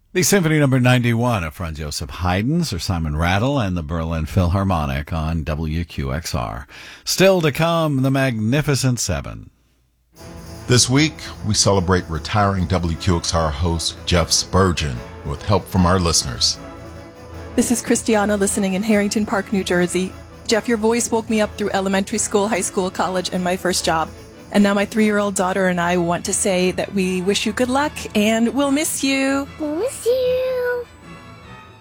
The Symphony Number 91 of Franz Joseph Haydn, Sir Simon Rattle, and the Berlin Philharmonic on WQXR. Still to come, the Magnificent Seven. This week, we celebrate retiring WQXR host Jeff Spurgeon with help from our listeners. This is Christiana listening in Harrington Park, New Jersey. Jeff, your voice woke me up through elementary school, high school, college, and my first job. And now my 3-year-old daughter and I want to say that we wish you good luck and we'll miss you. We'll miss you.